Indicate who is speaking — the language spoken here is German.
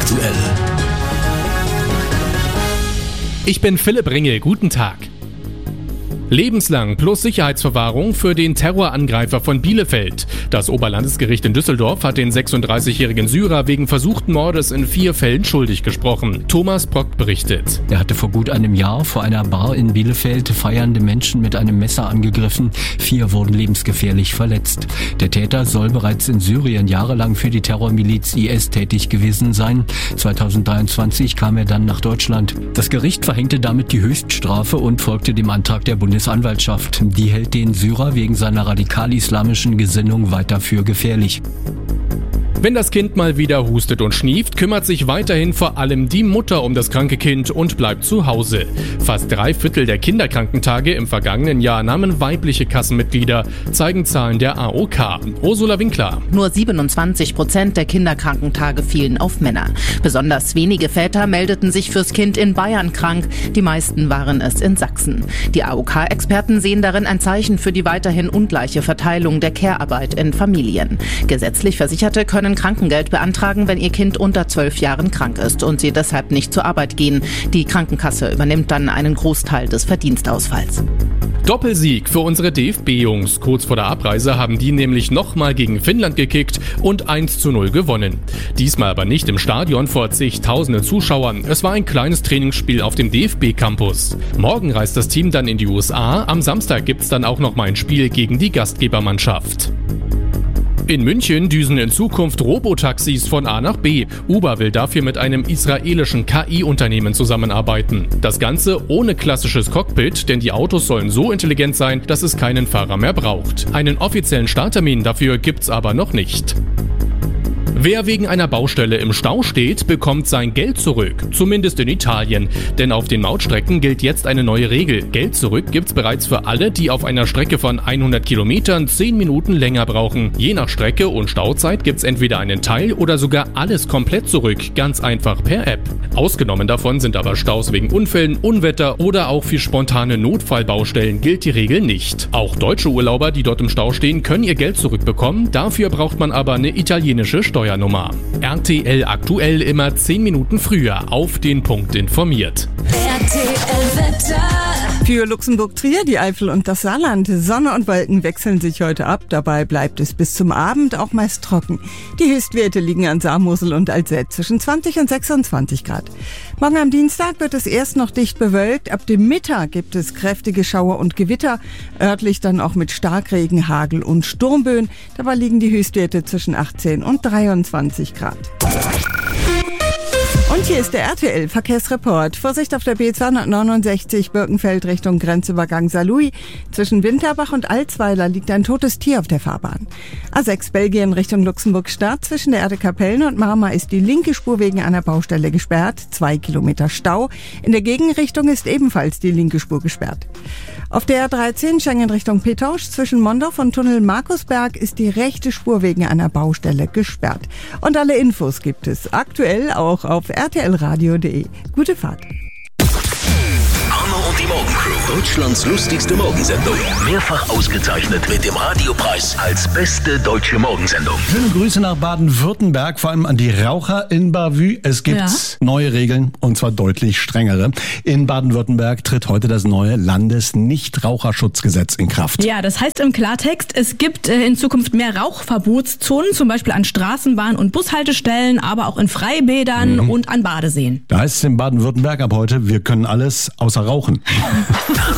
Speaker 1: aktuell.
Speaker 2: Ich bin Philipp Ringel, guten Tag. Lebenslang plus Sicherheitsverwahrung für den Terrorangreifer von Bielefeld. Das Oberlandesgericht in Düsseldorf hat den 36-jährigen Syrer wegen versuchten Mordes in 4 Fällen schuldig gesprochen. Thomas Brock berichtet.
Speaker 3: Er hatte vor gut einem Jahr vor einer Bar in Bielefeld feiernde Menschen mit einem Messer angegriffen. 4 wurden lebensgefährlich verletzt. Der Täter soll bereits in Syrien jahrelang für die Terrormiliz IS tätig gewesen sein. 2023 kam er dann nach Deutschland. Das Gericht verhängte damit die Höchststrafe und folgte dem Antrag der Bundesanwaltschaft. Die hält den Syrer wegen seiner radikal-islamischen Gesinnung weiter für gefährlich.
Speaker 2: Wenn das Kind mal wieder hustet und schnieft, kümmert sich weiterhin vor allem die Mutter um das kranke Kind und bleibt zu Hause. Fast 3/4 der Kinderkrankentage im vergangenen Jahr nahmen weibliche Kassenmitglieder, zeigen Zahlen der AOK. Ursula Winkler.
Speaker 4: Nur 27% der Kinderkrankentage fielen auf Männer. Besonders wenige Väter meldeten sich fürs Kind in Bayern krank. Die meisten waren es in Sachsen. Die AOK-Experten sehen darin ein Zeichen für die weiterhin ungleiche Verteilung der Care-Arbeit in Familien. Gesetzlich Versicherte können Krankengeld beantragen, wenn ihr Kind unter 12 Jahren krank ist und sie deshalb nicht zur Arbeit gehen. Die Krankenkasse übernimmt dann einen Großteil des Verdienstausfalls.
Speaker 2: Doppelsieg für unsere DFB-Jungs. Kurz vor der Abreise haben die nämlich nochmal gegen Finnland gekickt und 1:0 gewonnen. Diesmal aber nicht im Stadion vor zigtausenden Zuschauern. Es war ein kleines Trainingsspiel auf dem DFB-Campus. Morgen reist das Team dann in die USA. Am Samstag gibt's dann auch noch mal ein Spiel gegen die Gastgebermannschaft. In München düsen in Zukunft Robotaxis von A nach B. Uber will dafür mit einem israelischen KI-Unternehmen zusammenarbeiten. Das Ganze ohne klassisches Cockpit, denn die Autos sollen so intelligent sein, dass es keinen Fahrer mehr braucht. Einen offiziellen Starttermin dafür gibt's aber noch nicht. Wer wegen einer Baustelle im Stau steht, bekommt sein Geld zurück. Zumindest in Italien. Denn auf den Mautstrecken gilt jetzt eine neue Regel. Geld zurück gibt's bereits für alle, die auf einer Strecke von 100 Kilometern 10 Minuten länger brauchen. Je nach Strecke und Stauzeit gibt's entweder einen Teil oder sogar alles komplett zurück. Ganz einfach per App. Ausgenommen davon sind aber Staus wegen Unfällen, Unwetter oder auch für spontane Notfallbaustellen gilt die Regel nicht. Auch deutsche Urlauber, die dort im Stau stehen, können ihr Geld zurückbekommen. Dafür braucht man aber eine italienische Steuernummer. RTL aktuell immer 10 Minuten früher auf den Punkt informiert.
Speaker 5: RTL Wetter.
Speaker 6: Für Luxemburg-Trier, die Eifel und das Saarland. Sonne und Wolken wechseln sich heute ab. Dabei bleibt es bis zum Abend auch meist trocken. Die Höchstwerte liegen an Saar, Mosel und Alzette zwischen 20 und 26 Grad. Morgen am Dienstag wird es erst noch dicht bewölkt. Ab dem Mittag gibt es kräftige Schauer und Gewitter. Örtlich dann auch mit Starkregen, Hagel und Sturmböen. Dabei liegen die Höchstwerte zwischen 18 und 23 Grad. Und hier ist der RTL-Verkehrsreport. Vorsicht auf der B269 Birkenfeld Richtung Grenzübergang Saarlouis. Zwischen Winterbach und Alzweiler liegt ein totes Tier auf der Fahrbahn. A6 Belgien Richtung Luxemburg-Stadt. Zwischen der Erde-Kapellen und Marmar ist die linke Spur wegen einer Baustelle gesperrt. 2 Kilometer Stau. In der Gegenrichtung ist ebenfalls die linke Spur gesperrt. Auf der R13 Schengen Richtung Petausch zwischen Mondorf und Tunnel Markusberg ist die rechte Spur wegen einer Baustelle gesperrt. Und alle Infos gibt es aktuell auch auf rtlradio.de. Gute Fahrt.
Speaker 1: Arno und die Morgencrew. Deutschlands lustigste Morgensendung. Mehrfach ausgezeichnet mit dem Radiopreis als beste deutsche Morgensendung.
Speaker 7: Schöne Grüße nach Baden-Württemberg, vor allem an die Raucher in Bavü. Es gibt neue Regeln, und zwar deutlich strengere. In Baden-Württemberg tritt heute das neue Landesnichtraucherschutzgesetz in Kraft.
Speaker 8: Ja, das heißt im Klartext, es gibt in Zukunft mehr Rauchverbotszonen, zum Beispiel an Straßenbahn- und Bushaltestellen, aber auch in Freibädern und an Badeseen.
Speaker 7: Da heißt es in Baden-Württemberg ab heute, wir können alles außer rauchen.